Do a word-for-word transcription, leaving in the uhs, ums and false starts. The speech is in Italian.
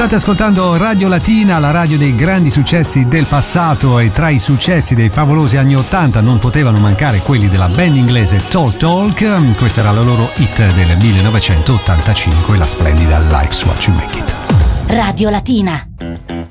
State ascoltando Radio Latina, la radio dei grandi successi del passato, e tra i successi dei favolosi anni ottanta non potevano mancare quelli della band inglese Talk Talk. Questa era la loro hit del millenovecentottantacinque, la splendida Life's What You Make It. Radio Latina.